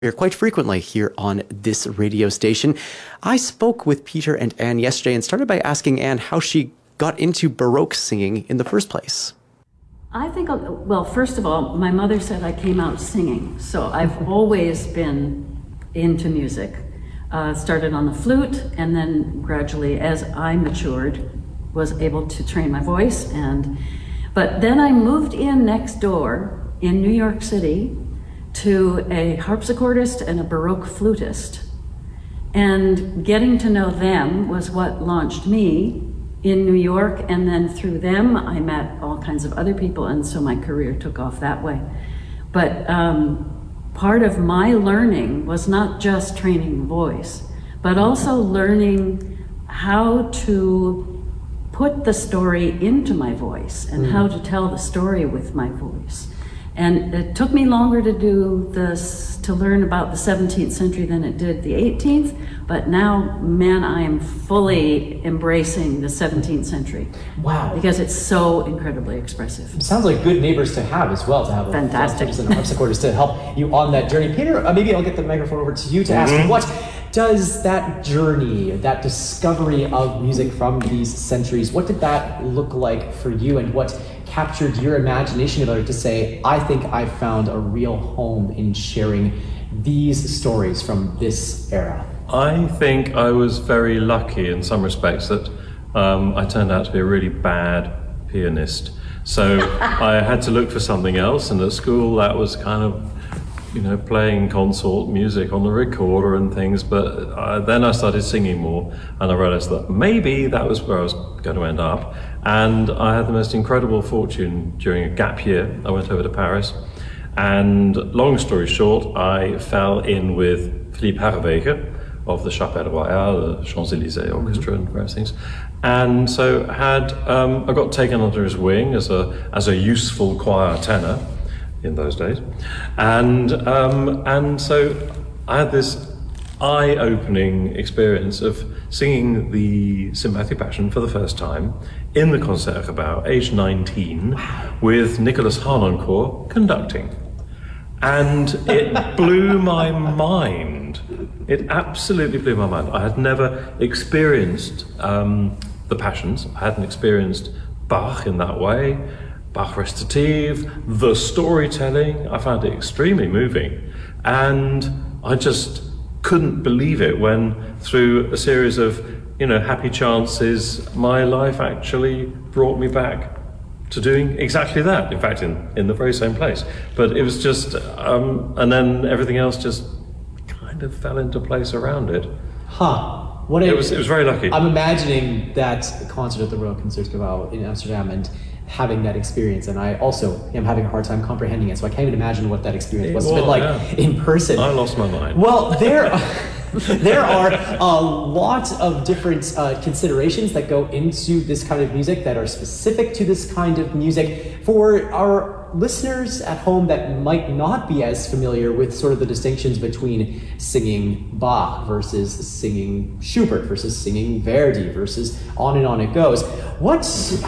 quite frequently here on this radio station. I spoke with Peter and Anne yesterday and started by asking Anne how she got into Baroque singing in the first place. I think, well, first of all, my mother said I came out singing, so I've always been into music. Started on the flute, and then gradually, as I matured, was able to train my voice. But then I moved in next door in New York City to a harpsichordist and a Baroque flutist. And getting to know them was what launched me in New York, and then through them I met all kinds of other people, and so my career took off that way. But part of my learning was not just training voice, but also learning how to put the story into my voice and how to tell the story with my voice. And it took me longer to do this, to learn about the 17th century than it did the 18th, but now, man, I am fully embracing the 17th century. Wow. Because it's so incredibly expressive. It sounds like good neighbors to have as well, to have a fantastic and a harpsichordist to help you on that journey. Peter, maybe I'll get the microphone over to you to ask you, what does that journey, that discovery of music from these centuries, what did that look like for you, and what captured your imagination about it to say, I think I found a real home in sharing these stories from this era? I think I was very lucky in some respects that I turned out to be a really bad pianist. So I had to look for something else, and at school that was kind of, playing consort music on the recorder and things, but then I started singing more, and I realized that maybe that was where I was going to end up. And I had the most incredible fortune during a gap year. I went over to Paris, and long story short, I fell in with Philippe Harreweghe of the Chapelle Royale, the Champs-Élysées Orchestra and various things. And so I got taken under his wing as a useful choir tenor in those days. And so I had this eye-opening experience of singing the St. Matthew Passion for the first time in the Concertgebouw, age 19, with Nicholas Harnoncourt conducting. And it blew my mind. It absolutely blew my mind. I had never experienced the Passions. I hadn't experienced Bach in that way. Bach recitative, the storytelling, I found it extremely moving. And I just couldn't believe it when, through a series of, happy chances, my life actually brought me back to doing exactly that. In fact, in the very same place. But it was just, and then everything else just kind of fell into place around it. It was very lucky. I'm imagining that concert at the Royal Concertgebouw in Amsterdam and having that experience, and I also am having a hard time comprehending it, so I can't even imagine what that experience must have been like in person. I lost my mind. Well, there are a lot of different considerations that go into this kind of music that are specific to this kind of music. For our listeners at home that might not be as familiar with sort of the distinctions between singing Bach versus singing Schubert versus singing Verdi versus on and on it goes,